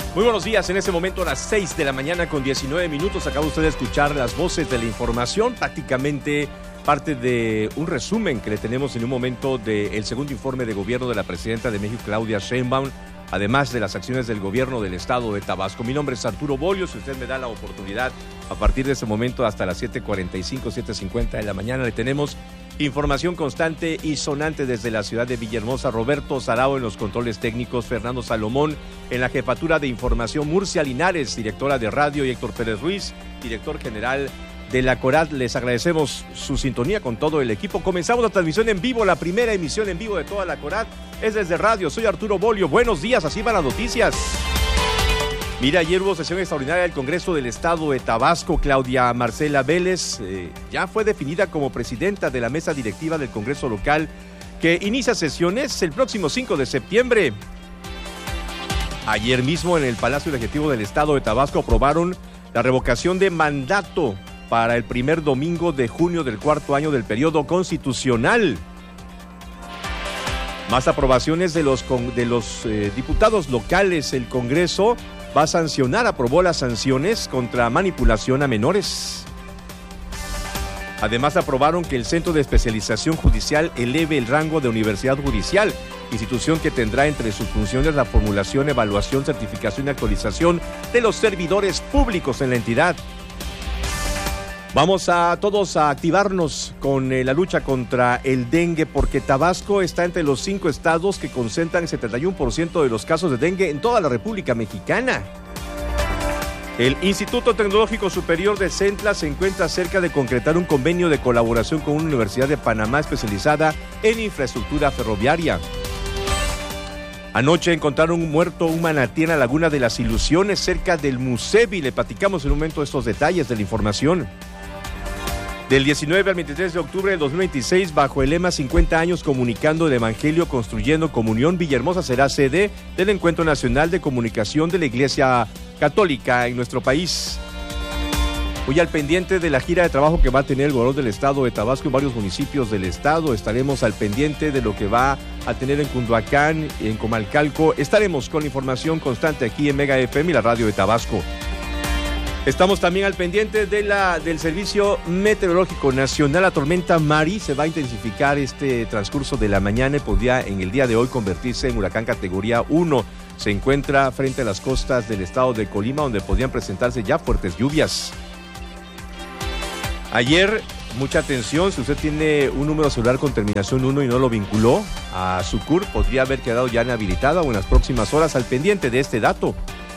Muy buenos días, en este momento a las 6 de la mañana con 19 minutos. Acaba usted de escuchar las voces de la información, prácticamente parte de un resumen que le tenemos en un momento del segundo informe de gobierno de la presidenta de México, Claudia Sheinbaum, además de las acciones del gobierno del estado de Tabasco. Mi nombre es Arturo Bolio, si usted me da la oportunidad, a partir de ese momento hasta las 7:45, 7:50 de la mañana, le tenemos información constante y sonante desde la ciudad de Villahermosa. Roberto Sarao en los controles técnicos, Fernando Salomón en la jefatura de información, Murcia Linares, directora de radio, y Héctor Pérez Ruiz, director general de la CORAD. Les agradecemos su sintonía con todo el equipo. Comenzamos la transmisión en vivo, la primera emisión en vivo de toda la CORAD es desde radio. Soy Arturo Bolio. Buenos días, así van las noticias. Mira, ayer hubo sesión extraordinaria del Congreso del Estado de Tabasco. Claudia Marcela Vélez ya fue definida como presidenta de la mesa directiva del Congreso local, que inicia sesiones el próximo 5 de septiembre. Ayer mismo en el Palacio Legislativo del Estado de Tabasco aprobaron la revocación de mandato para el primer domingo de junio del cuarto año del periodo constitucional. Más aprobaciones de los diputados locales. El Congreso va a sancionar, aprobó las sanciones contra manipulación a menores. Además, aprobaron que el Centro de Especialización Judicial eleve el rango de universidad judicial, institución que tendrá entre sus funciones la formulación, evaluación, certificación y actualización de los servidores públicos en la entidad. Vamos a todos a activarnos con la lucha contra el dengue, porque Tabasco está entre los 5 estados que concentran el 71% de los casos de dengue en toda la República Mexicana. El Instituto Tecnológico Superior de Centla se encuentra cerca de concretar un convenio de colaboración con una universidad de Panamá especializada en infraestructura ferroviaria. Anoche encontraron muerto un manatí en la Laguna de las Ilusiones, cerca del Musevi. Le platicamos en un momento estos detalles de la información. Del 19 al 23 de octubre del 2026, bajo el lema 50 años comunicando el Evangelio, construyendo comunión, Villahermosa será sede del Encuentro Nacional de Comunicación de la Iglesia Católica en nuestro país. Hoy al pendiente de la gira de trabajo que va a tener el gobernador del estado de Tabasco en varios municipios del estado. Estaremos al pendiente de lo que va a tener en Cunduacán, en Comalcalco. Estaremos con información constante aquí en Mega FM y la radio de Tabasco. Estamos también al pendiente del Servicio Meteorológico Nacional. La tormenta Mari se va a intensificar este transcurso de la mañana y podría en el día de hoy convertirse en huracán categoría 1. Se encuentra frente a las costas del estado de Colima, donde podrían presentarse ya fuertes lluvias. Ayer, mucha atención, si usted tiene un número celular con terminación 1 y no lo vinculó a su CUR, podría haber quedado ya inhabilitada o en las próximas horas. Al pendiente de este dato.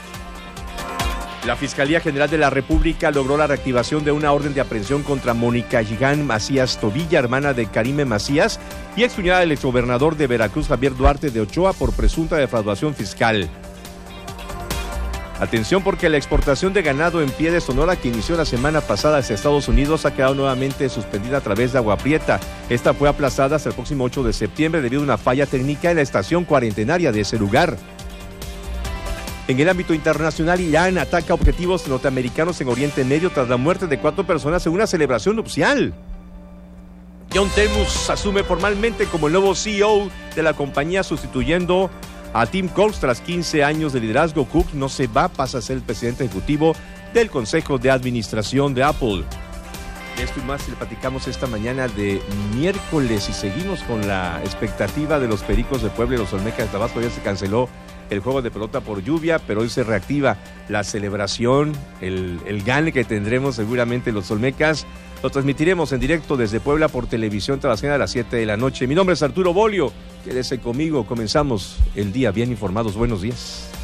La Fiscalía General de la República logró la reactivación de una orden de aprehensión contra Mónica Gigán Macías Tobilla, hermana de Karime Macías, y excuñada del exgobernador de Veracruz, Javier Duarte de Ochoa, por presunta defraudación fiscal. Atención, porque la exportación de ganado en pie de Sonora, que inició la semana pasada hacia Estados Unidos, ha quedado nuevamente suspendida a través de Agua Prieta. Esta fue aplazada hasta el próximo 8 de septiembre debido a una falla técnica en la estación cuarentenaria de ese lugar. En el ámbito internacional, Irán ataca objetivos norteamericanos en Oriente Medio tras la muerte de 4 personas en una celebración nupcial. John Temus asume formalmente como el nuevo CEO de la compañía, sustituyendo a Tim Cook tras 15 años de liderazgo. Cook no se va, pasa a ser el presidente ejecutivo del Consejo de Administración de Apple. De esto y más le platicamos esta mañana de miércoles, y seguimos con la expectativa de los Pericos de Puebla y los Olmecas de Tabasco. Ya se canceló el juego de pelota por lluvia, pero hoy se reactiva la celebración, el gane que tendremos seguramente los Olmecas. Lo transmitiremos en directo desde Puebla por televisión tabasqueña a las 7 de la noche. Mi nombre es Arturo Bolio, quédese conmigo, comenzamos el día bien informados. Buenos días.